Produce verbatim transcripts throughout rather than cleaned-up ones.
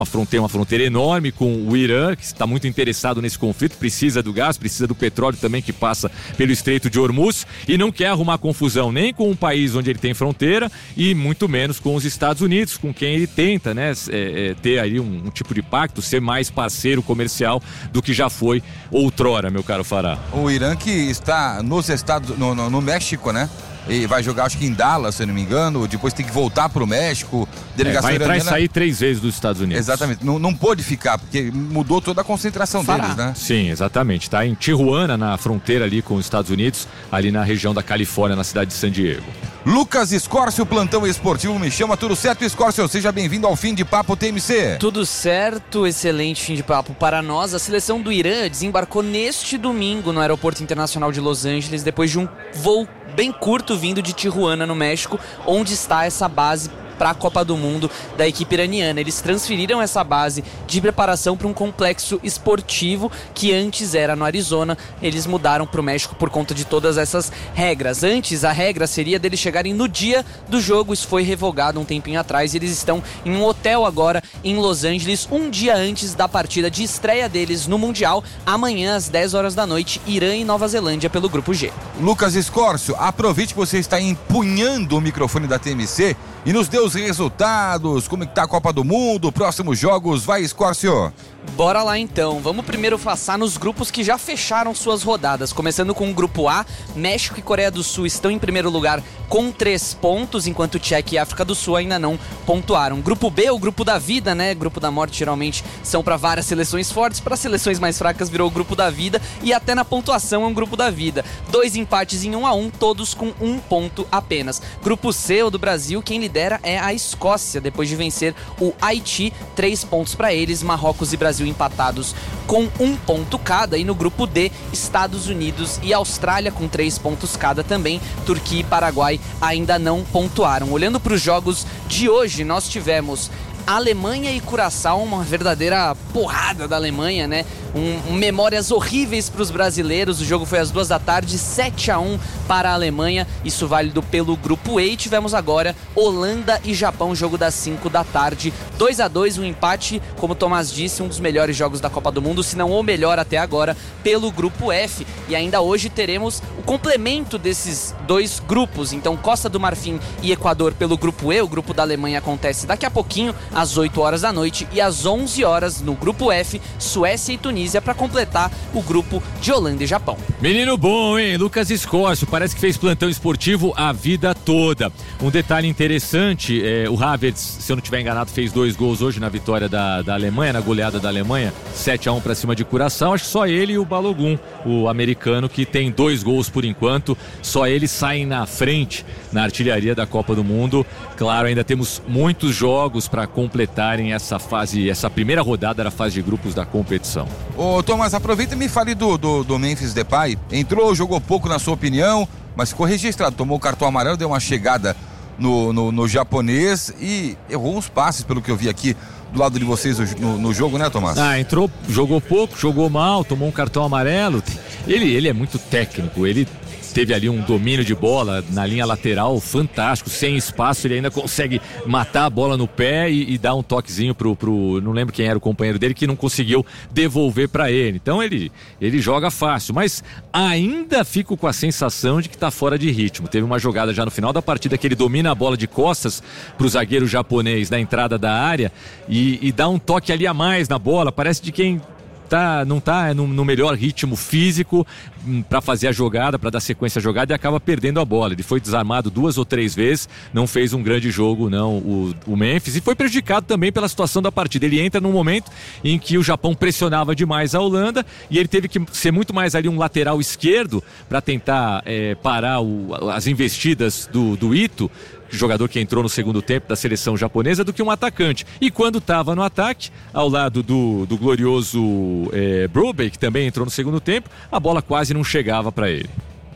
Uma fronteira, uma fronteira enorme com o Irã, que está muito interessado nesse conflito, precisa do gás, precisa do petróleo também que passa pelo Estreito de Hormuz e não quer arrumar confusão nem com um país onde ele tem fronteira e muito menos com os Estados Unidos, com quem ele tenta, né, é, é, ter aí um, um tipo de pacto, ser mais parceiro comercial do que já foi outrora, meu caro Fará. O Irã que está nos Estados, no, no, no México, né? E vai jogar, acho que em Dallas, se eu não me engano. Depois tem que voltar pro México. Delegação é, vai entrar iraniana... e sair três vezes dos Estados Unidos. Exatamente. Não, não pôde ficar, porque mudou toda a concentração Fará. deles, né? Sim, exatamente. Está em Tijuana, na fronteira ali com os Estados Unidos, ali na região da Califórnia, na cidade de San Diego. Lucas Escórcio, plantão esportivo, me chama. Tudo certo, Escórcio? Seja bem-vindo ao Fim de Papo T M C. Tudo certo, excelente fim de papo para nós. A seleção do Irã desembarcou neste domingo no Aeroporto Internacional de Los Angeles, depois de um voo bem curto vindo de Tijuana, no México, onde está essa base para a Copa do Mundo da equipe iraniana. Eles transferiram essa base de preparação para um complexo esportivo que antes era no Arizona. Eles mudaram para o México por conta de todas essas regras. Antes, a regra seria deles chegarem no dia do jogo. Isso foi revogado um tempinho atrás. Eles estão em um hotel agora em Los Angeles, um dia antes da partida de estreia deles no Mundial, amanhã às dez horas da noite, Irã e Nova Zelândia pelo Grupo G. Lucas Escórcio, aproveite que você está empunhando o microfone da T M C e nos dê os resultados, como está a Copa do Mundo, próximos jogos, vai, Escórcio. Bora lá então, vamos primeiro passar nos grupos que já fecharam suas rodadas, começando com o Grupo A. México e Coreia do Sul estão em primeiro lugar com três pontos, enquanto Tchequia e África do Sul ainda não pontuaram. Grupo B, o grupo da vida, né? Grupo da morte geralmente são para várias seleções fortes, para seleções mais fracas virou o grupo da vida, e até na pontuação é um grupo da vida. Dois empates em um a um, todos com um ponto apenas. Grupo C, o do Brasil, quem lidera é a Escócia, depois de vencer o Haiti, três pontos para eles. Marrocos e Brasil empatados com um ponto cada, e no grupo D, Estados Unidos e Austrália com três pontos cada também. Turquia e Paraguai ainda não pontuaram. Olhando para os jogos de hoje, nós tivemos Alemanha e Curaçao, uma verdadeira porrada da Alemanha, né? Um, um, memórias horríveis para os brasileiros. O jogo foi às duas da tarde, sete a um para a Alemanha, isso válido pelo grupo E. E tivemos agora Holanda e Japão, jogo das cinco da tarde, dois a dois, um empate, como o Tomás disse, um dos melhores jogos da Copa do Mundo, se não o melhor até agora, pelo grupo F. E ainda hoje teremos o complemento desses dois grupos, então Costa do Marfim e Equador pelo grupo E. O grupo da Alemanha acontece daqui a pouquinho, às oito horas da noite, e às onze horas no grupo F, Suécia e Tunísia, para completar o grupo de Holanda e Japão. Menino bom, hein? Lucas Escórcio, parece que fez plantão esportivo a vida toda. Um detalhe interessante, é, o Havertz, se eu não estiver enganado, fez dois gols hoje na vitória da, da Alemanha, na goleada da Alemanha, sete a um para cima de Curaçao. Acho que só ele e o Balogun, o americano, que tem dois gols por enquanto, só eles saem na frente na artilharia da Copa do Mundo. Claro, ainda temos muitos jogos para completarem essa fase, essa primeira rodada da fase de grupos da competição. Ô Tomás, aproveita e me fale do, do, do Memphis Depay. Entrou, jogou pouco na sua opinião, mas ficou registrado, tomou o cartão amarelo, deu uma chegada no, no, no japonês e errou uns passes, pelo que eu vi aqui do lado de vocês no, no jogo, né, Tomás? Ah, entrou, jogou pouco, jogou mal, tomou um cartão amarelo. Ele, ele é muito técnico, ele teve ali um domínio de bola na linha lateral fantástico, sem espaço, ele ainda consegue matar a bola no pé e, e dar um toquezinho pro, pro, não lembro quem era o companheiro dele, que não conseguiu devolver para ele. Então ele, ele joga fácil, mas ainda fico com a sensação de que tá fora de ritmo. Teve uma jogada já no final da partida que ele domina a bola de costas pro zagueiro japonês na entrada da área e, e dá um toque ali a mais na bola, parece de quem Tá, não está no, no melhor ritmo físico hum, para fazer a jogada, para dar sequência à jogada, e acaba perdendo a bola. Ele foi desarmado duas ou três vezes, não fez um grande jogo não o, o Memphis, e foi prejudicado também pela situação da partida. Ele entra num momento em que o Japão pressionava demais a Holanda e ele teve que ser muito mais ali um lateral esquerdo para tentar é, parar o, as investidas do, do Ito, jogador que entrou no segundo tempo da seleção japonesa, do que um atacante. E quando estava no ataque, ao lado do, do glorioso é, Brobbey, que também entrou no segundo tempo, a bola quase não chegava para ele.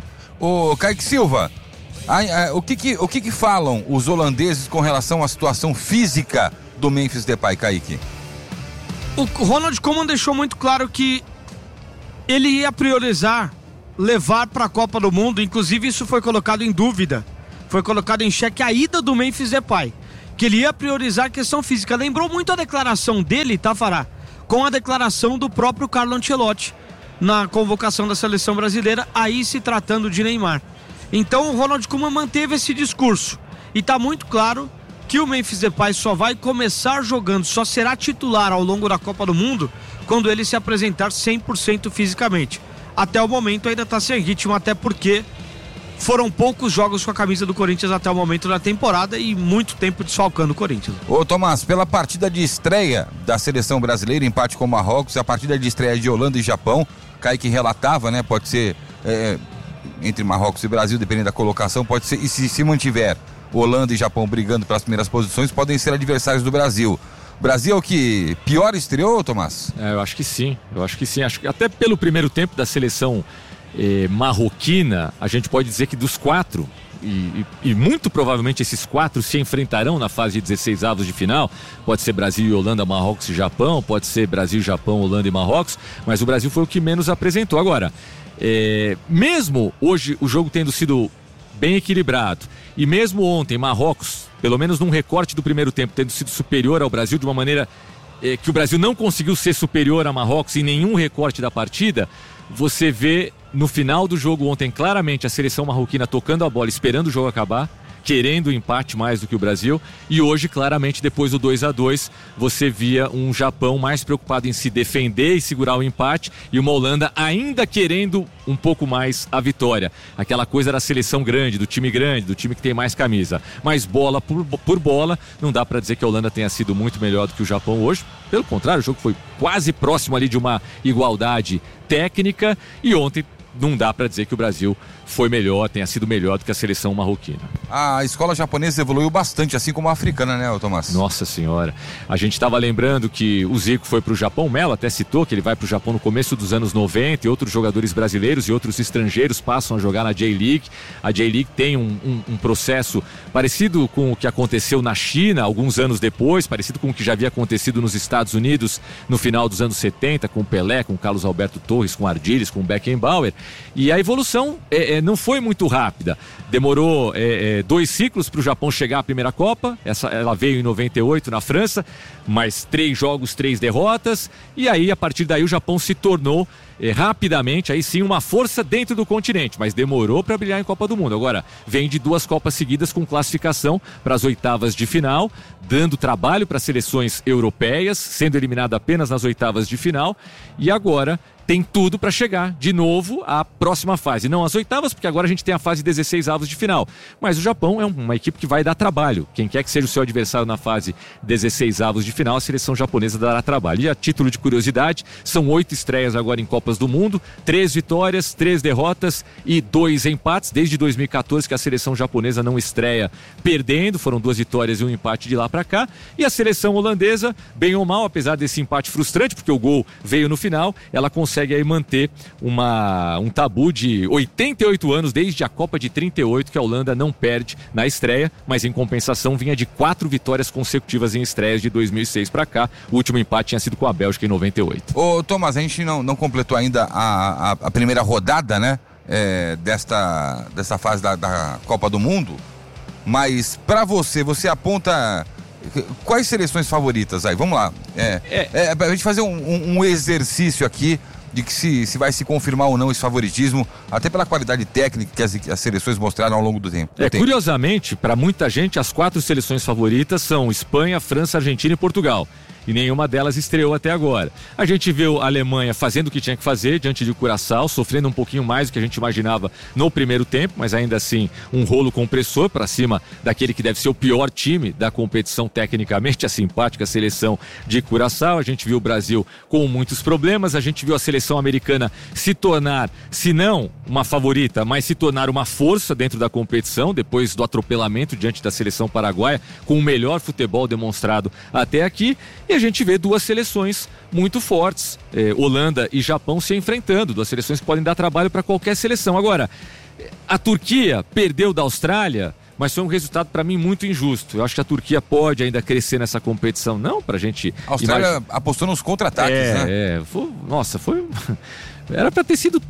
Ô, Kaique Silva, a, a, o, que que, o que que falam os holandeses com relação à situação física do Memphis Depay, Kaique? O Ronald Koeman deixou muito claro que ele ia priorizar levar para a Copa do Mundo, inclusive isso foi colocado em dúvida. Foi colocado em xeque a ida do Memphis Depay. que ele ia priorizar a questão física. Lembrou muito a declaração dele, Tafará, com a declaração do próprio Carlo Ancelotti na convocação da seleção brasileira, aí se tratando de Neymar. Então o Ronald Koeman manteve esse discurso e tá muito claro que o Memphis Depay só vai começar jogando, só será titular ao longo da Copa do Mundo quando ele se apresentar cem por cento fisicamente. Até o momento ainda tá sem ritmo, até porque foram poucos jogos com a camisa do Corinthians até o momento da temporada e muito tempo desfalcando o Corinthians. Ô Tomás, pela partida de estreia da seleção brasileira, empate com o Marrocos, a partida de estreia de Holanda e Japão, Kaique relatava, né, pode ser é, entre Marrocos e Brasil, dependendo da colocação, pode ser, e se se mantiver Holanda e Japão brigando pelas primeiras posições, podem ser adversários do Brasil. Brasil é o que pior estreou, Tomás? É, eu acho que sim, eu acho que sim. Acho que até pelo primeiro tempo da seleção eh, marroquina, a gente pode dizer que dos quatro, e, e, e muito provavelmente esses quatro se enfrentarão na fase de dezesseis avos de final. Pode ser Brasil e Holanda, Marrocos e Japão, pode ser Brasil, Japão, Holanda e Marrocos, mas o Brasil foi o que menos apresentou. Agora, eh, mesmo hoje o jogo tendo sido bem equilibrado, e mesmo ontem Marrocos, pelo menos num recorte do primeiro tempo, tendo sido superior ao Brasil de uma maneira eh, que o Brasil não conseguiu ser superior a Marrocos em nenhum recorte da partida, você vê no final do jogo ontem claramente a seleção marroquina tocando a bola, esperando o jogo acabar, querendo o empate mais do que o Brasil, e hoje claramente depois do dois a dois você via um Japão mais preocupado em se defender e segurar o empate, e uma Holanda ainda querendo um pouco mais a vitória, aquela coisa da seleção grande, do time grande, do time que tem mais camisa, mas bola por, por bola, não dá para dizer que a Holanda tenha sido muito melhor do que o Japão hoje, pelo contrário, o jogo foi quase próximo ali de uma igualdade técnica, e ontem não dá para dizer que o Brasil foi melhor, tenha sido melhor do que a seleção marroquina. A escola japonesa evoluiu bastante, assim como a africana, né, Tomás? Nossa senhora, a gente estava lembrando que o Zico foi para o Japão, o Melo até citou que ele vai para o Japão no começo dos anos noventa, e outros jogadores brasileiros e outros estrangeiros passam a jogar na J-League. A J-League tem um, um, um processo parecido com o que aconteceu na China alguns anos depois, parecido com o que já havia acontecido nos Estados Unidos no final dos anos setenta, com o Pelé, com o Carlos Alberto Torres, com o Ardiles, com o Beckenbauer, e a evolução é, é, não foi muito rápida, demorou é, é, dois ciclos para o Japão chegar à primeira Copa. Essa, ela veio em noventa e oito na França, mas três jogos, três derrotas, e aí a partir daí o Japão se tornou é, rapidamente, aí sim, uma força dentro do continente, mas demorou para brilhar em Copa do Mundo. Agora vem de duas Copas seguidas com classificação para as oitavas de final, dando trabalho para seleções europeias, sendo eliminado apenas nas oitavas de final, e agora tem tudo para chegar de novo à próxima fase. Não às oitavas, porque agora a gente tem a fase de dezesseis avos de final. Mas o Japão é uma equipe que vai dar trabalho. Quem quer que seja o seu adversário na fase dezesseis avos de final, a seleção japonesa dará trabalho. E a título de curiosidade, são oito estreias agora em Copas do Mundo, três vitórias, três derrotas e dois empates. Desde dois mil e quatorze que a seleção japonesa não estreia perdendo, foram duas vitórias e um empate de lá para cá. E a seleção holandesa, bem ou mal, apesar desse empate frustrante, porque o gol veio no final, ela consegue consegue aí manter uma, um tabu de oitenta e oito anos, desde a Copa de trinta e oito, que a Holanda não perde na estreia, mas em compensação vinha de quatro vitórias consecutivas em estreias de dois mil e seis para cá. O último empate tinha sido com a Bélgica em noventa e oito. Ô Tomás, a gente não, não completou ainda a, a, a primeira rodada, né, é, desta, desta fase da, da Copa do Mundo, mas para você, você aponta quais seleções favoritas aí? Vamos lá, é, é. é pra gente fazer um, um, um exercício aqui de que se, se vai se confirmar ou não esse favoritismo, até pela qualidade técnica que as, as seleções mostraram ao longo do tempo. É, curiosamente, para muita gente, as quatro seleções favoritas são Espanha, França, Argentina e Portugal. E nenhuma delas estreou até agora. A gente viu a Alemanha fazendo o que tinha que fazer diante de Curaçao, sofrendo um pouquinho mais do que a gente imaginava no primeiro tempo, mas ainda assim um rolo compressor para cima daquele que deve ser o pior time da competição tecnicamente, a simpática seleção de Curaçao. A gente viu o Brasil com muitos problemas, a gente viu a seleção americana se tornar, se não uma favorita, mas se tornar uma força dentro da competição, depois do atropelamento diante da seleção paraguaia, com o melhor futebol demonstrado até aqui. E a gente vê duas seleções muito fortes, eh, Holanda e Japão se enfrentando, duas seleções que podem dar trabalho para qualquer seleção. Agora, a Turquia perdeu da Austrália, mas foi um resultado para mim muito injusto. Eu acho que a Turquia pode ainda crescer nessa competição, não pra gente... A Austrália imagine... apostou nos contra-ataques, é, né? É, foi... nossa, foi... era para ter sido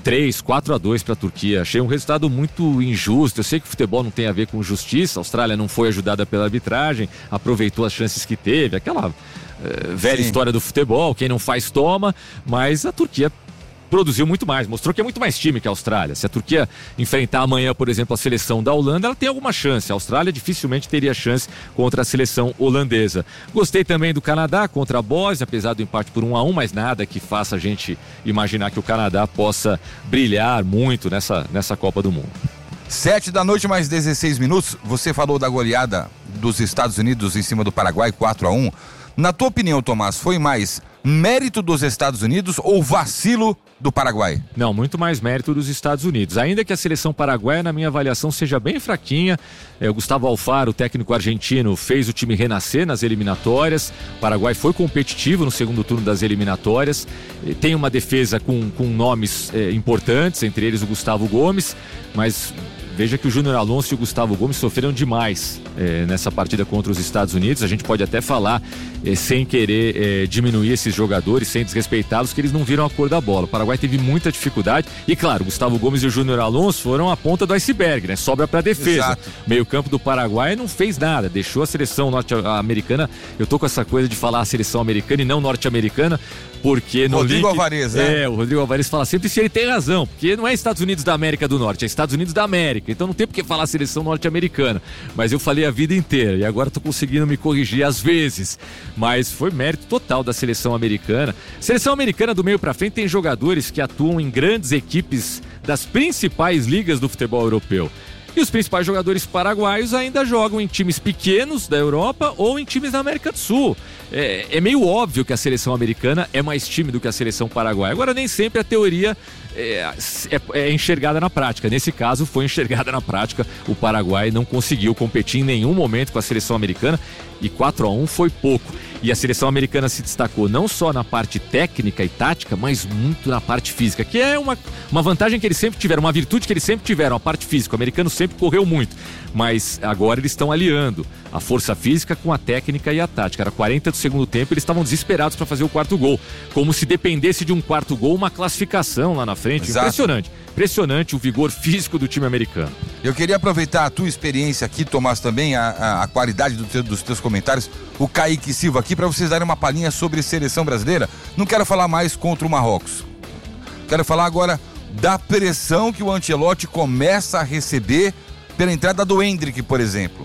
três, quatro a dois para a Turquia. Achei um resultado muito injusto. Eu sei que o futebol não tem a ver com justiça. A Austrália não foi ajudada pela arbitragem, aproveitou as chances que teve, aquela eh, velha Sim. história do futebol, quem não faz toma, mas a Turquia produziu muito mais, mostrou que é muito mais time que a Austrália. Se a Turquia enfrentar amanhã, por exemplo, a seleção da Holanda, ela tem alguma chance. A Austrália dificilmente teria chance contra a seleção holandesa. Gostei também do Canadá contra a Bósnia, apesar do empate por um a um, mas nada que faça a gente imaginar que o Canadá possa brilhar muito nessa, nessa Copa do Mundo. Sete da noite, mais dezesseis minutos. Você falou da goleada dos Estados Unidos em cima do Paraguai, quatro a um. Na tua opinião, Tomás, foi mais mérito dos Estados Unidos ou vacilo do Paraguai? Não, muito mais mérito dos Estados Unidos. Ainda que a seleção paraguaia, na minha avaliação, seja bem fraquinha. É, o Gustavo Alfaro, o técnico argentino, fez o time renascer nas eliminatórias. O Paraguai foi competitivo no segundo turno das eliminatórias. E tem uma defesa com, com nomes é, importantes, entre eles o Gustavo Gomes, mas veja que o Júnior Alonso e o Gustavo Gomes sofreram demais é, nessa partida contra os Estados Unidos. A gente pode até falar, é, sem querer é, diminuir esses jogadores, sem desrespeitá-los, que eles não viram a cor da bola. O Paraguai teve muita dificuldade e, claro, o Gustavo Gomes e o Júnior Alonso foram a ponta do iceberg, né? Sobra para defesa. Exato. Meio campo do Paraguai não fez nada, deixou a seleção norte-americana. Eu tô com essa coisa de falar a seleção americana e não norte-americana, porque no Rodrigo link, Alvarez, né? É, o Rodrigo Alvarez fala sempre se ele tem razão, porque não é Estados Unidos da América do Norte, é Estados Unidos da América, então não tem por que falar seleção norte-americana, mas eu falei a vida inteira e agora tô conseguindo me corrigir às vezes, mas foi mérito total da seleção americana. Seleção americana do meio pra frente tem jogadores que atuam em grandes equipes das principais ligas do futebol europeu. E os principais jogadores paraguaios ainda jogam em times pequenos da Europa ou em times da América do Sul. É, é meio óbvio que a seleção americana é mais time do que a seleção paraguaia. Agora, nem sempre a teoria é, é, é enxergada na prática. Nesse caso, foi enxergada na prática. O Paraguai não conseguiu competir em nenhum momento com a seleção americana e quatro a um foi pouco. E a seleção americana se destacou não só na parte técnica e tática, mas muito na parte física, que é uma, uma vantagem que eles sempre tiveram, uma virtude que eles sempre tiveram, a parte física. O americano sempre correu muito, mas agora eles estão aliando a força física com a técnica e a tática. Era quarenta do segundo tempo, eles estavam desesperados para fazer o quarto gol, como se dependesse de um quarto gol, uma classificação lá na frente. Exato. Impressionante, impressionante o vigor físico do time americano. Eu queria aproveitar a tua experiência aqui, Tomás, também, a, a, a qualidade do teu, dos teus comentários, o Kaique Silva aqui, para vocês darem uma palhinha sobre seleção brasileira. Não quero falar mais contra o Marrocos. Quero falar agora da pressão que o Ancelotti começa a receber pela entrada do Endrick, por exemplo.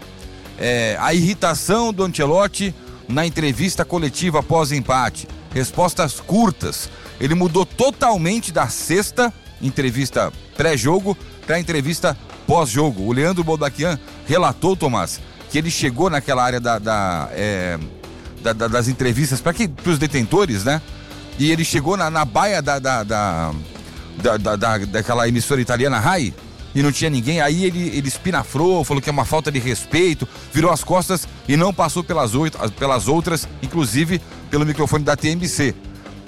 É, a irritação do Ancelotti na entrevista coletiva após empate. Respostas curtas. Ele mudou totalmente da sexta entrevista pré-jogo para a entrevista pós-jogo. O Leandro Boldaquian relatou, Tomás, que ele chegou naquela área da, da, é, da, da das entrevistas para os detentores, né? E ele chegou na, na baia da, da, da, da, da, da, daquela emissora italiana Rai e não tinha ninguém. Aí ele, ele espinafrou, falou que é uma falta de respeito, virou as costas e não passou pelas, oito, pelas outras, inclusive pelo microfone da T M C.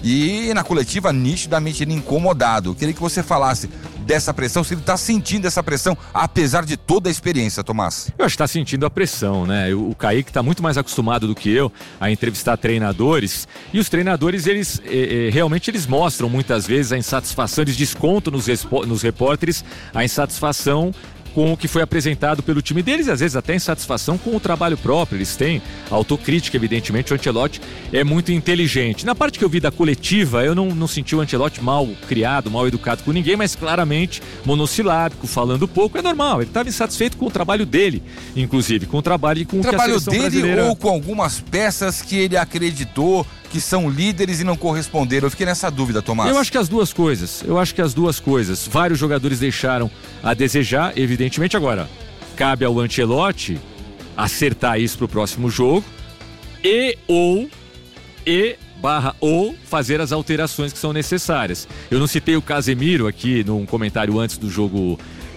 E na coletiva, nitidamente ele incomodado. Eu queria que você falasse dessa pressão, se ele está sentindo essa pressão, apesar de toda a experiência, Tomás. Eu acho que está sentindo a pressão, né? O Kaique está muito mais acostumado do que eu a entrevistar treinadores, e os treinadores, eles eh, eh, realmente eles mostram muitas vezes a insatisfação, eles descontam nos, nos repórteres a insatisfação com o que foi apresentado pelo time deles, e às vezes até insatisfação com o trabalho próprio. Eles têm autocrítica, evidentemente. O Ancelotti é muito inteligente. Na parte que eu vi da coletiva, eu não, não senti o Ancelotti mal criado, mal educado com ninguém, mas claramente monossilábico, falando pouco. É normal, ele estava insatisfeito com o trabalho dele, inclusive, com o trabalho e com o, o que trabalho a seleção dele brasileira... ou com algumas peças que ele acreditou que são líderes e não corresponderam. Eu fiquei nessa dúvida, Tomás. Eu acho que as duas coisas, eu acho que as duas coisas. Vários jogadores deixaram a desejar, evidentemente. Agora, cabe ao Ancelotti acertar isso pro próximo jogo e ou e barra ou fazer as alterações que são necessárias. Eu não citei o Casemiro aqui num comentário antes do jogo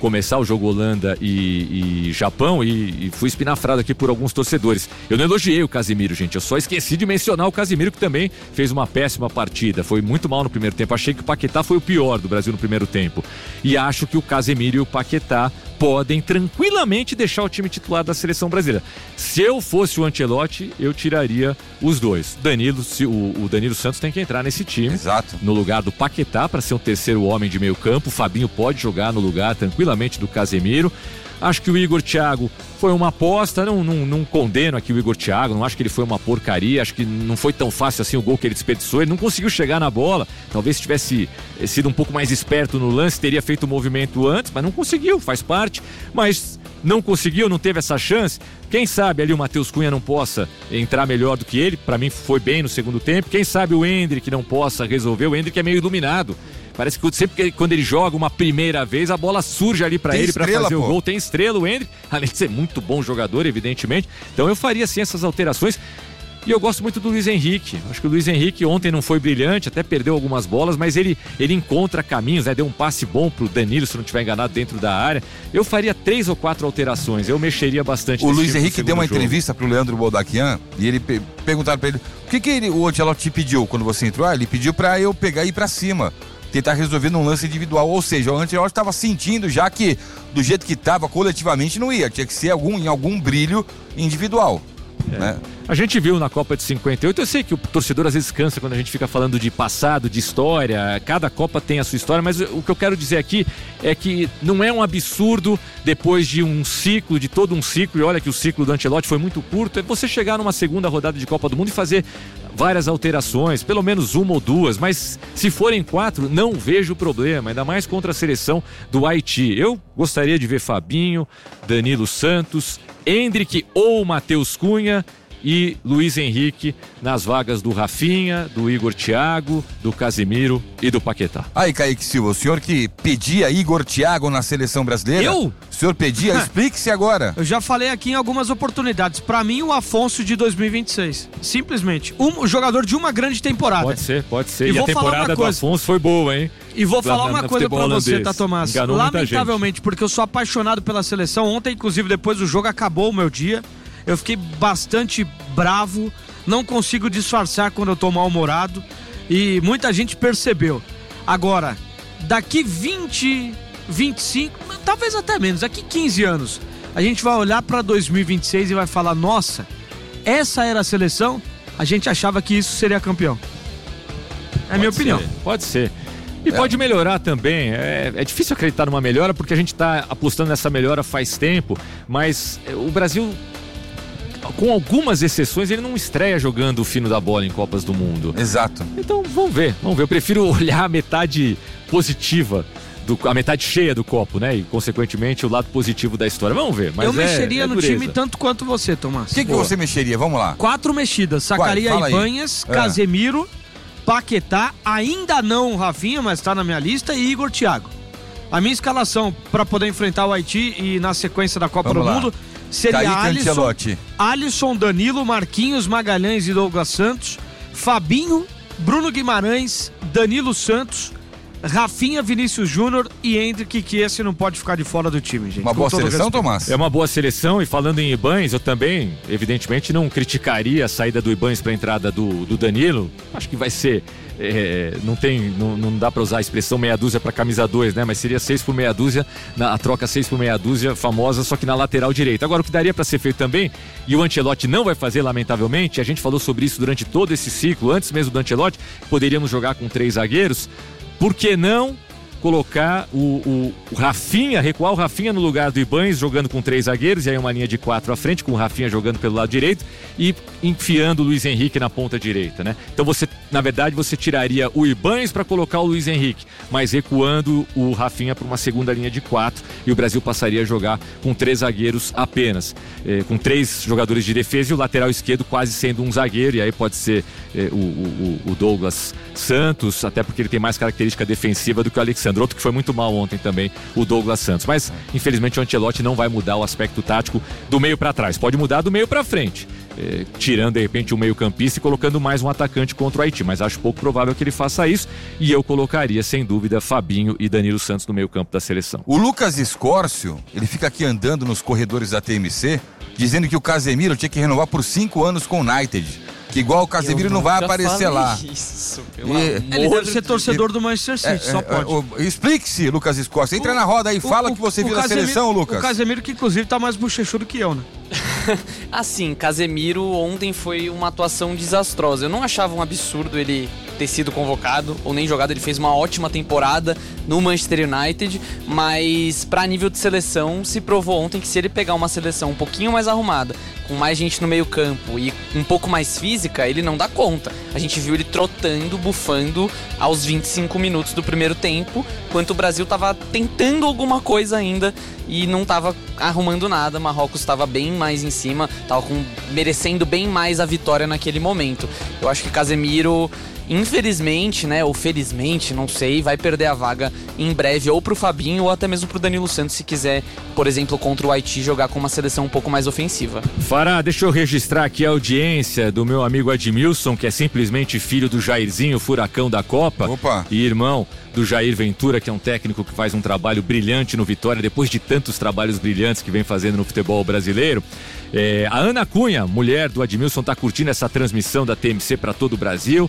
começar o jogo Holanda e, e Japão e, e fui espinafrado aqui por alguns torcedores. Eu não elogiei o Casemiro, gente, eu só esqueci de mencionar o Casemiro, que também fez uma péssima partida, foi muito mal no primeiro tempo. Achei que o Paquetá foi o pior do Brasil no primeiro tempo e acho que o Casemiro e o Paquetá podem tranquilamente deixar o time titular da seleção brasileira. Se eu fosse o Ancelotti, eu tiraria os dois. Danilo, se, o, o Danilo Santos tem que entrar nesse time. Exato. No lugar do Paquetá, para ser um terceiro homem de meio campo. O Fabinho pode jogar no lugar tranquilamente do Casemiro. Acho que o Igor Thiago foi uma aposta, não, não, não condeno aqui o Igor Thiago, não acho que ele foi uma porcaria, acho que não foi tão fácil assim o gol que ele desperdiçou, ele não conseguiu chegar na bola, talvez se tivesse sido um pouco mais esperto no lance, teria feito o movimento antes, mas não conseguiu, faz parte, mas não conseguiu, não teve essa chance. Quem sabe ali o Matheus Cunha não possa entrar melhor do que ele, pra mim foi bem no segundo tempo, quem sabe o Endrick não possa resolver, o Endrick é meio iluminado. Parece que sempre que ele, quando ele joga uma primeira vez, a bola surge ali pra ele pra fazer pô. o gol. Tem estrela o Endrick, além de ser muito bom jogador, evidentemente. Então eu faria sim essas alterações. E eu gosto muito do Luiz Henrique. Acho que o Luiz Henrique ontem não foi brilhante, até perdeu algumas bolas, mas ele, ele encontra caminhos, né? Deu um passe bom pro Danilo, se não estiver enganado, dentro da área. Eu faria três ou quatro alterações, eu mexeria bastante. O Luiz Henrique deu uma jogo. entrevista pro Leandro Boldaquian e ele pe- perguntaram pra ele, o que que ele, o Ancelotti te pediu quando você entrou? Ah, ele pediu pra eu pegar e ir pra cima, tentar resolver num lance individual, ou seja, o Ancelotti estava sentindo já que do jeito que estava coletivamente não ia, tinha que ser algum, em algum brilho individual. É. Né? A gente viu na Copa de cinquenta e oito, eu sei que o torcedor às vezes cansa quando a gente fica falando de passado, de história, cada Copa tem a sua história, mas o que eu quero dizer aqui é que não é um absurdo depois de um ciclo, de todo um ciclo, e olha que o ciclo do Ancelotti foi muito curto, é você chegar numa segunda rodada de Copa do Mundo e fazer várias alterações, pelo menos uma ou duas, mas se forem quatro, não vejo problema, ainda mais contra a seleção do Haiti. Eu gostaria de ver Fabinho, Danilo Santos, Endrick ou Matheus Cunha e Luiz Henrique nas vagas do Rafinha, do Igor Thiago, do Casemiro e do Paquetá. Aí, Kaique Silva, o senhor que pedia Igor Thiago na seleção brasileira? Eu? O senhor pedia? Explique-se agora. Eu já falei aqui em algumas oportunidades. Pra mim, o Afonso de dois mil e vinte e seis. Simplesmente. Um jogador de uma grande temporada. Pode ser, pode ser. E, e vou a temporada do Afonso foi boa, hein? E vou falar uma coisa pra você, tá, Tomás? Enganou Lamentavelmente, porque eu sou apaixonado pela seleção. Ontem, inclusive, depois do jogo, acabou o meu dia. Eu fiquei bastante bravo, não consigo disfarçar quando eu tô mal-humorado e muita gente percebeu. Agora, daqui vinte, vinte e cinco, talvez até menos, daqui quinze anos, a gente vai olhar pra dois mil e vinte e seis e vai falar, nossa, essa era a seleção? A gente achava que isso seria campeão. É a minha opinião. Ser, pode ser. E é. pode melhorar também, é, é difícil acreditar numa melhora porque a gente tá apostando nessa melhora faz tempo, mas o Brasil, com algumas exceções, ele não estreia jogando o fino da bola em Copas do Mundo. Exato. Então vamos ver, vamos ver. Eu prefiro olhar a metade positiva, do, a metade cheia do copo, né? E consequentemente o lado positivo da história. Vamos ver. Mas eu é, mexeria é no time tanto quanto você, Tomás. O que, que você mexeria? Vamos lá. Quatro mexidas. Sacaria Ibanhas, é. Casemiro, Paquetá, ainda não o Rafinha, mas tá na minha lista, e Igor Thiago. A minha escalação para poder enfrentar o Haiti e na sequência da Copa Vamos do lá. Mundo seria Kaique Alisson, Ancelotti. Alisson, Danilo, Marquinhos, Magalhães e Douglas Santos, Fabinho, Bruno Guimarães, Danilo Santos, Rafinha, Vinícius Júnior e Endrick, que esse não pode ficar de fora do time, gente. Uma boa seleção, Tomás? É uma boa seleção, e falando em Ibanez, eu também, evidentemente, não criticaria a saída do Ibanez para a entrada do, do Danilo. Acho que vai ser, é, não tem, não, não dá para usar a expressão meia dúzia para camisa dois, né? Mas seria seis por meia dúzia, na, a troca seis por meia dúzia famosa, só que na lateral direita. Agora, o que daria para ser feito também, e o Ancelotti não vai fazer, lamentavelmente, a gente falou sobre isso durante todo esse ciclo, antes mesmo do Ancelotti, poderíamos jogar com três zagueiros. Por que não colocar o, o, o Rafinha, recuar o Rafinha no lugar do Ibanez, jogando com três zagueiros, e aí uma linha de quatro à frente, com o Rafinha jogando pelo lado direito e enfiando o Luiz Henrique na ponta direita, né? Então você, na verdade, você tiraria o Ibanez para colocar o Luiz Henrique, mas recuando o Rafinha para uma segunda linha de quatro, e o Brasil passaria a jogar com três zagueiros apenas, eh, com três jogadores de defesa e o lateral esquerdo quase sendo um zagueiro, e aí pode ser eh, o, o, o Douglas Santos, até porque ele tem mais característica defensiva do que o Alexandre. Alexandre, outro que foi muito mal ontem também, o Douglas Santos. Mas, infelizmente, o Ancelotti não vai mudar o aspecto tático do meio para trás. Pode mudar do meio para frente, eh, tirando, de repente, um meio campista e colocando mais um atacante contra o Haiti. Mas acho pouco provável que ele faça isso. E eu colocaria, sem dúvida, Fabinho e Danilo Santos no meio campo da seleção. O Lucas Escórcio, ele fica aqui andando nos corredores da T M C, dizendo que o Casemiro tinha que renovar por cinco anos com o United. Que igual o Casemiro não vai aparecer lá. Isso, pelo e, amor ele deve ser de torcedor Deus. do Manchester City, É, só é, pode. é, Explique-se, Lucas Escórcio. Entra O- na roda aí, o- fala o- o que você o viu da Casemiro- seleção, Lucas. O Casemiro que inclusive tá mais bochechudo que eu, né? Assim, Casemiro ontem foi uma atuação desastrosa. Eu não achava um absurdo ele ter sido convocado ou nem jogado. Ele fez uma ótima temporada no Manchester United, mas pra nível de seleção se provou ontem que se ele pegar uma seleção um pouquinho mais arrumada, com mais gente no meio campo e um pouco mais física, ele não dá conta. A gente viu ele trotando, bufando aos vinte e cinco minutos do primeiro tempo, enquanto o Brasil tava tentando alguma coisa ainda e não tava arrumando nada. Marrocos estava bem mais em cima, tava com, merecendo bem mais a vitória naquele momento. Eu acho que Casemiro, infelizmente, né, ou felizmente, não sei, vai perder a vaga em breve, ou pro Fabinho, ou até mesmo pro Danilo Santos, se quiser, por exemplo, contra o Haiti, jogar com uma seleção um pouco mais ofensiva. Fará, deixa eu registrar aqui a audiência do meu amigo Admilson, que é simplesmente filho do Jairzinho, furacão da Copa. Opa. E irmão do Jair Ventura, que é um técnico que faz um trabalho brilhante no Vitória, depois de tantos trabalhos brilhantes que vem fazendo no futebol brasileiro. É, a Ana Cunha, mulher do Admilson, tá curtindo essa transmissão da T M C para todo o Brasil.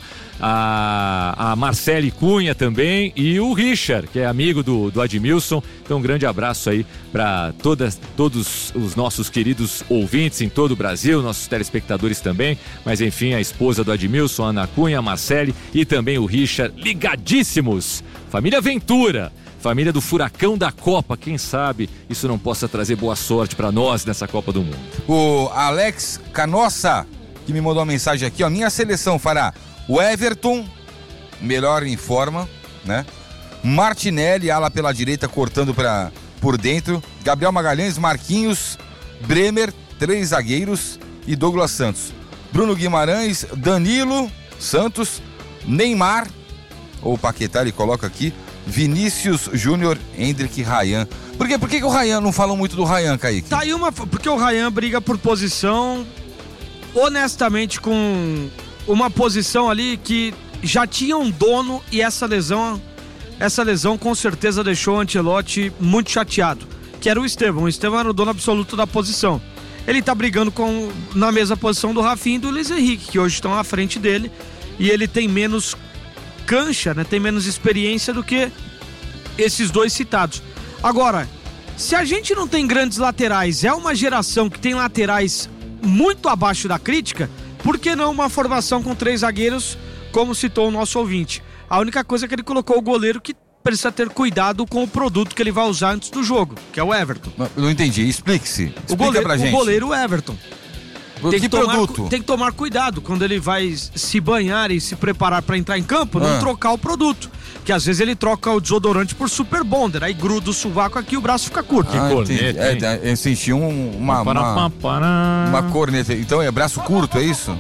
A, a Marcele Cunha também e o Richard, que é amigo do, do Admilson. Então um grande abraço aí para todas, todos os nossos queridos ouvintes em todo o Brasil, nossos telespectadores também. Mas enfim, a esposa do Admilson, a Ana Cunha, a Marcele e também o Richard, ligadíssimos. Família Ventura. Família do Furacão da Copa, quem sabe isso não possa trazer boa sorte para nós nessa Copa do Mundo. O Alex Canossa, que me mandou uma mensagem aqui, ó. Minha seleção fará o Everton, melhor em forma, né? Martinelli, ala pela direita, cortando pra, por dentro. Gabriel Magalhães, Marquinhos, Bremer, três zagueiros e Douglas Santos. Bruno Guimarães, Danilo Santos, Neymar, ou Paquetá, ele coloca aqui, Vinícius Júnior, Hendrick, Ryan. Por quê? Por que, que o Ryan, não falam muito do Ryan, Kaique? Tá aí uma. Porque o Ryan briga por posição, honestamente, com uma posição ali que já tinha um dono e essa lesão, essa lesão com certeza deixou o Ancelotti muito chateado, que era o Estevão. O Estevão era o dono absoluto da posição. Ele tá brigando com, na mesma posição do Rafinha e do Luiz Henrique, que hoje estão à frente dele, e ele tem menos cancha, né? Tem menos experiência do que esses dois citados. Agora, se a gente não tem grandes laterais, é uma geração que tem laterais muito abaixo da crítica, por que não uma formação com três zagueiros, como citou o nosso ouvinte? A única coisa é que ele colocou o goleiro, que precisa ter cuidado com o produto que ele vai usar antes do jogo, que é o Everton. Não, não entendi, explique-se. Explica O goleiro, pra gente. o goleiro Everton. Tem que, que, tomar, produto? tem que tomar cuidado quando ele vai se banhar e se preparar para entrar em campo, não Ah. trocar o produto. Que às vezes ele troca o desodorante por Super Bonder, aí gruda o sovaco aqui e o braço fica curto. Ah, corneta, entendi. É, hein? é, eu senti um, uma, uma, Para... uma corneta. Então é braço curto, é isso?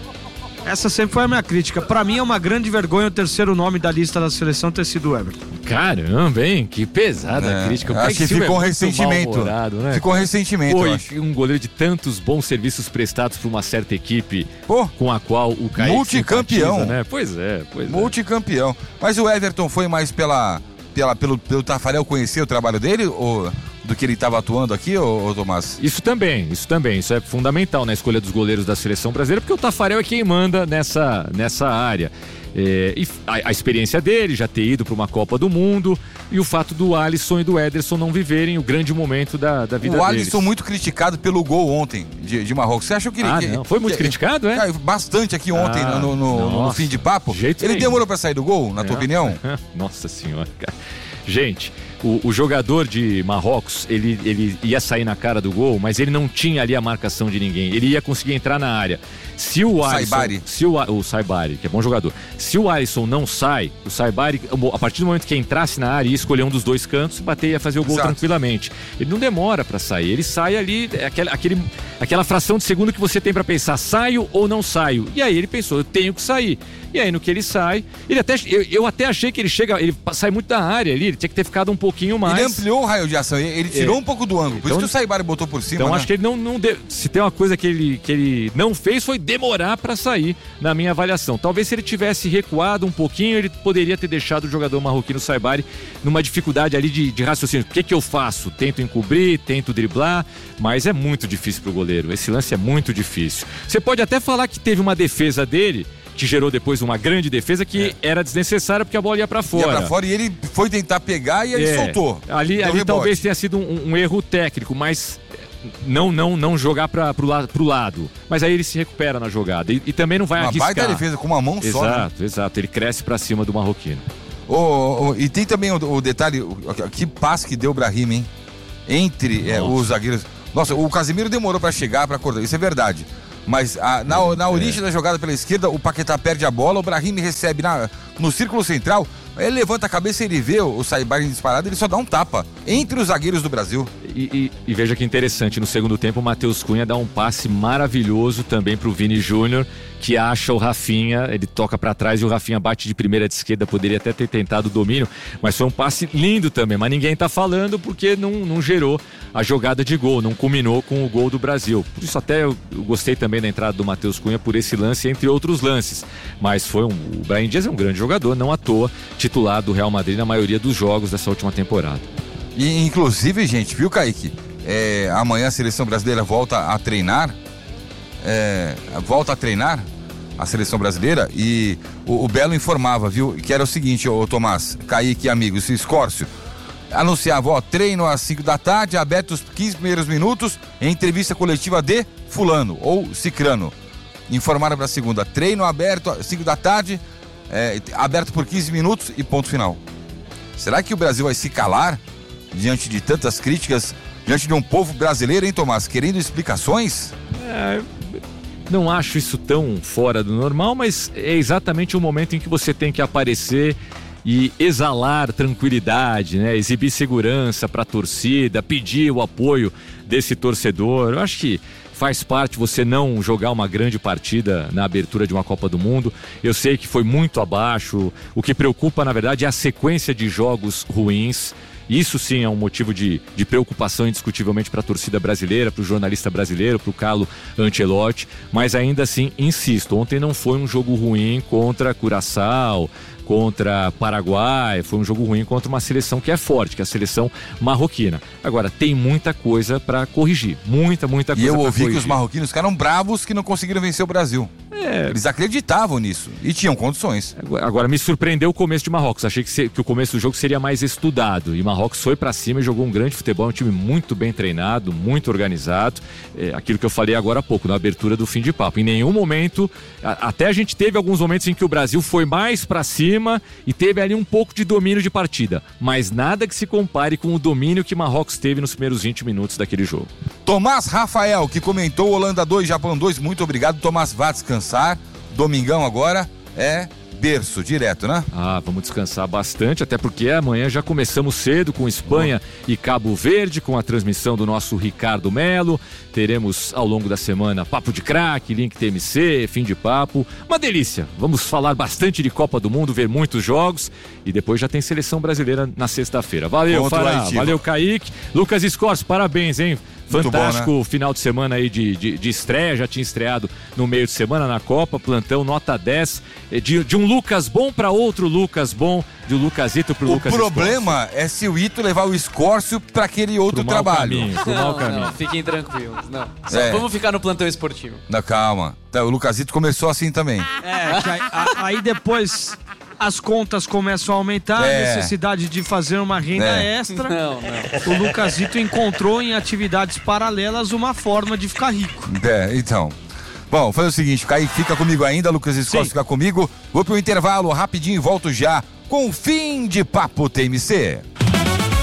Essa sempre foi a minha crítica. Pra mim é uma grande vergonha o terceiro nome da lista da seleção ter sido o Everton. Caramba, hein? Que pesada É, a crítica. O acho Kaique que Silva ficou é um muito ressentimento. mal-humorado, né? Ficou um ressentimento, Pô, eu e acho. um goleiro de tantos bons serviços prestados por uma certa equipe Pô, com a qual o Kaique multicampeão. simpatiza, né? Pois é, pois é. multicampeão. Mas o Everton foi mais pela, pela, pelo, pelo Tafarel conhecer o trabalho dele, ou do que ele estava atuando aqui, ô, ô Tomás? Isso também, isso também, isso é fundamental na escolha dos goleiros da seleção brasileira, porque o Tafarel é quem manda nessa, nessa área. É, e a, a experiência dele, já ter ido para uma Copa do Mundo, e o fato do Alisson e do Ederson não viverem o grande momento da, da vida O deles. Alisson muito criticado pelo gol ontem de, de Marrocos. Você acha que ele... Ah, que- não. Foi muito que- criticado, é? Caiu bastante aqui ontem Ah, no, no- no nossa, fim de papo. de jeito Ele nenhum. demorou para sair do gol, na tua É. opinião? Nossa senhora, cara. Gente, o, o jogador de Marrocos, ele, ele ia sair na cara do gol, mas ele não tinha ali a marcação de ninguém. Ele ia conseguir entrar na área. Se o Alisson, Saibari. se o, o Saibari, que é bom jogador, se o Alisson não sai, o Saibari, a partir do momento que entrasse na área, ia escolher um dos dois cantos, bater e ia fazer o gol Exato. tranquilamente. Ele não demora pra sair, ele sai ali, é aquele, aquele, aquela fração de segundo que você tem pra pensar, saio ou não saio? E aí ele pensou, eu tenho que sair. E aí no que ele sai, ele até, eu, eu até achei que ele chega, ele sai muito da área ali, ele tinha que ter ficado um pouquinho mais. Ele ampliou o raio de ação, ele, ele tirou É. um pouco do ângulo, por Então- isso que o Saibari botou por cima, Então né? acho que ele não, não de... se tem uma coisa que ele, que ele não fez foi demorar para sair na minha avaliação. Talvez se ele tivesse recuado um pouquinho, ele poderia ter deixado o jogador marroquino Saibari numa dificuldade ali de, de raciocínio. O que que eu faço? Tento encobrir, tento driblar, mas é muito difícil pro goleiro. Esse lance é muito difícil. Você pode até falar que teve uma defesa dele que gerou depois uma grande defesa que é. era desnecessária porque a bola ia para fora. Ia pra fora e ele foi tentar pegar e ele É. soltou. Ali, Deu ali rebote. talvez tenha sido um, um erro técnico, mas não não não jogar para pro, la, pro lado. Mas aí ele se recupera na jogada e, e também não vai Uma arriscar. baita defesa com uma mão só, né? Exato, exato. Ele cresce para cima do marroquino. Ô, ô, e tem também o, o detalhe, o, que passe que deu o Brahim, hein? Entre é, os zagueiros. Nossa, o Casemiro demorou pra chegar, pra acordar, isso é verdade. Mas a, na, na origem da jogada pela esquerda, o Paquetá perde a bola, o Brahim recebe na, no círculo central, ele levanta a cabeça e ele vê o, o Saibari disparado, ele só dá um tapa entre os zagueiros do Brasil. E, e, e veja que interessante, no segundo tempo o Matheus Cunha dá um passe maravilhoso também pro Vini Júnior, que acha o Rafinha, ele toca pra trás e o Rafinha bate de primeira de esquerda, poderia até ter tentado o domínio, mas foi um passe lindo também, mas ninguém tá falando porque não, não gerou a jogada de gol, não culminou com o gol do Brasil. Por isso até eu, eu gostei também da entrada do Matheus Cunha por esse lance, entre outros lances, mas foi um, o Brahim Dias é um grande jogador, não à toa, titular do Real Madrid na maioria dos jogos dessa última temporada. E inclusive, gente, viu, Kaique? É, amanhã a seleção brasileira volta a treinar. É, volta a treinar a seleção brasileira e o, o Belo informava, viu? Que era o seguinte, ô Tomás, Kaique e amigos, Escórcio, anunciava, ó, treino às cinco da tarde, aberto os quinze primeiros minutos, em entrevista coletiva de fulano ou cicrano. Informaram para a segunda, treino aberto às cinco da tarde, é, aberto por quinze minutos e ponto final. Será que o Brasil vai se calar diante de tantas críticas, diante de um povo brasileiro, hein, Tomás, querendo explicações? É, não acho isso tão fora do normal, mas é exatamente o momento em que você tem que aparecer e exalar tranquilidade, né? Exibir segurança para a torcida, pedir o apoio desse torcedor. Eu acho que faz parte você não jogar uma grande partida na abertura de uma Copa do Mundo. Eu sei que foi muito abaixo. O que preocupa, na verdade, é a sequência de jogos ruins. Isso sim é um motivo de, de preocupação indiscutivelmente para a torcida brasileira, para o jornalista brasileiro, para o Carlo Ancelotti, mas ainda assim, insisto, ontem não foi um jogo ruim contra Curaçao, contra Paraguai, foi um jogo ruim contra uma seleção que é forte, que é a seleção marroquina. Agora, tem muita coisa para corrigir, muita, muita E coisa eu pra ouvi corrigir. que os marroquinos ficaram bravos que não conseguiram vencer o Brasil. É. Eles acreditavam nisso e tinham condições. Agora, me surpreendeu o começo de Marrocos. Achei que, se, que o começo do jogo seria mais estudado. E Marrocos foi pra cima e jogou um grande futebol. Um time muito bem treinado, muito organizado. É, aquilo que eu falei agora há pouco, na abertura do fim de papo. Em nenhum momento, a, até a gente teve alguns momentos em que o Brasil foi mais pra cima e teve ali um pouco de domínio de partida. Mas nada que se compare com o domínio que Marrocos teve nos primeiros vinte minutos daquele jogo. Tomás Rafael, que comentou Holanda dois, Japão dois, muito obrigado. Tomás, vá descansar. Domingão agora é berço, direto, né? Ah, vamos descansar bastante, até porque amanhã já começamos cedo com Espanha e Cabo Verde, com a transmissão do nosso Ricardo Melo. Teremos ao longo da semana Papo de Craque, Link T M C, Fim de Papo. Uma delícia! Vamos falar bastante de Copa do Mundo, ver muitos jogos e depois já tem Seleção Brasileira na sexta-feira. Valeu, Contra o Fará, Haiti. valeu, Kaique. Lucas Escorce, parabéns, hein? Muito Fantástico bom, né? final de semana aí de, de, de estreia, já tinha estreado no meio de semana na Copa, plantão nota dez, de, de um Lucas bom para outro Lucas bom, de um Lucasito pro O Lucas problema é se o Ito levar o Escórcio para aquele outro Pro mau trabalho. caminho, pro mau Não, caminho. não, fiquem tranquilos. Não. Só É. vamos ficar no plantão esportivo. Não, calma. Tá, o Lucasito começou assim também. É, que aí, a- aí depois as contas começam a aumentar, a É. necessidade de fazer uma renda É. extra. Não, não. O Lucasito encontrou em atividades paralelas uma forma de ficar rico. É, então. Bom, faz o seguinte, Kaique fica comigo ainda, Lucas Escórcio Sim. fica comigo. Vou pro intervalo rapidinho e volto já com o Fim de Papo T M C.